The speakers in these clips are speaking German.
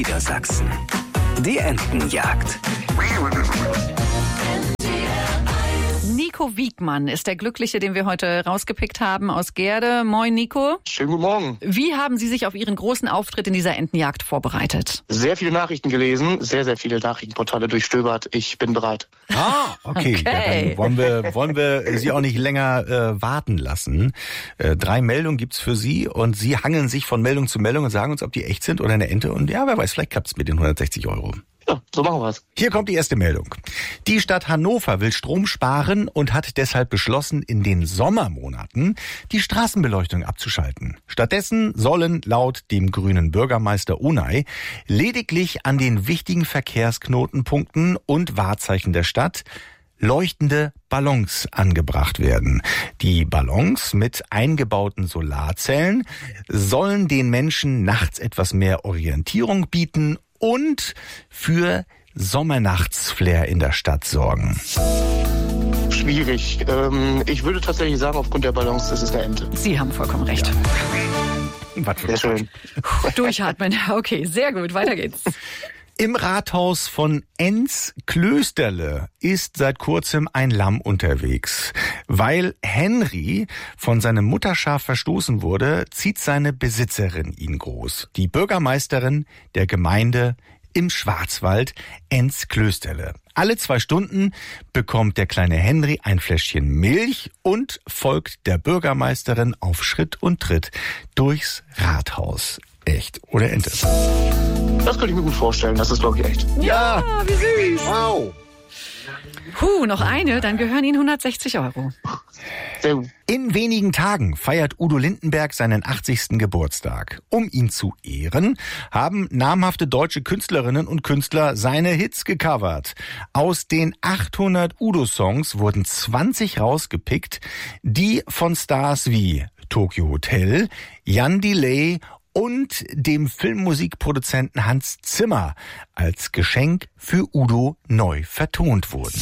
Niedersachsen. Die Entenjagd. Nico Wiegmann ist der Glückliche, den wir heute rausgepickt haben aus Gehrde. Moin, Nico. Schönen guten Morgen. Wie haben Sie sich auf Ihren großen Auftritt in dieser Entenjagd vorbereitet? Sehr viele Nachrichten gelesen, sehr, sehr viele Nachrichtenportale durchstöbert. Ich bin bereit. Okay. Ja, dann wollen wir Sie auch nicht länger warten lassen. 3 Meldungen gibt's für Sie und Sie hangeln sich von Meldung zu Meldung und sagen uns, ob die echt sind oder eine Ente. Und ja, wer weiß, vielleicht klappt's mit den 160 Euro. Ja, so machen wir's. Hier kommt die erste Meldung. Die Stadt Hannover will Strom sparen und hat deshalb beschlossen, in den Sommermonaten die Straßenbeleuchtung abzuschalten. Stattdessen sollen laut dem grünen Bürgermeister Unai lediglich an den wichtigen Verkehrsknotenpunkten und Wahrzeichen der Stadt leuchtende Ballons angebracht werden. Die Ballons mit eingebauten Solarzellen sollen den Menschen nachts etwas mehr Orientierung bieten und für Sommernachtsflair in der Stadt sorgen. Schwierig. Ich würde tatsächlich sagen, aufgrund der Ballons, das ist eine Ente. Sie haben vollkommen recht. Ja. Was für Sehr schön. Durchatmen. Okay, sehr gut. Weiter geht's. Im Rathaus von Enz-Klösterle ist seit kurzem ein Lamm unterwegs. Weil Henry von seinem Mutterschaf verstoßen wurde, zieht seine Besitzerin ihn groß. Die Bürgermeisterin der Gemeinde im Schwarzwald Enz-Klösterle. Alle 2 Stunden bekommt der kleine Henry ein Fläschchen Milch und folgt der Bürgermeisterin auf Schritt und Tritt durchs Rathaus. Echt oder Ente? Das könnte ich mir gut vorstellen. Das ist, glaube ich, echt. Ja, wie süß. Wow. Noch eine, dann gehören Ihnen 160 Euro. Sehr gut. In wenigen Tagen feiert Udo Lindenberg seinen 80. Geburtstag. Um ihn zu ehren, haben namhafte deutsche Künstlerinnen und Künstler seine Hits gecovert. Aus den 800 Udo-Songs wurden 20 rausgepickt, die von Stars wie Tokyo Hotel, Jan Delay und dem Filmmusikproduzenten Hans Zimmer als Geschenk für Udo neu vertont wurden.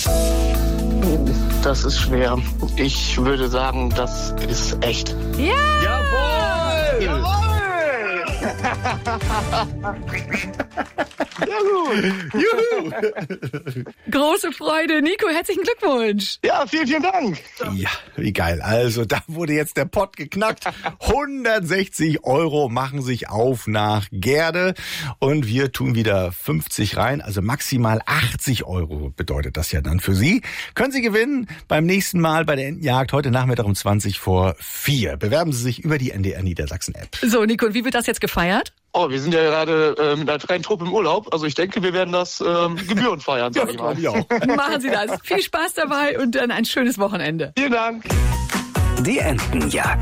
Das ist schwer. Ich würde sagen, das ist echt. Ja! Jawohl! Jawohl! Juhu! Große Freude. Nico, herzlichen Glückwunsch. Ja, vielen, vielen Dank. Ja, wie geil. Also da wurde jetzt der Pott geknackt. 160 Euro machen sich auf nach Gehrde und wir tun wieder 50 rein. Also maximal 80 Euro bedeutet das ja dann für Sie. Können Sie gewinnen beim nächsten Mal bei der Entenjagd heute Nachmittag um 20:04. Bewerben Sie sich über die NDR Niedersachsen App. So, Nico, und wie wird das jetzt gefeiert? Oh, wir sind ja gerade mit einer kleinen Truppe im Urlaub. Also ich denke, wir werden das Gebühren feiern, sag ich mal. Ja, auch. Machen Sie das. Viel Spaß dabei und dann ein schönes Wochenende. Vielen Dank. Die Entenjagd.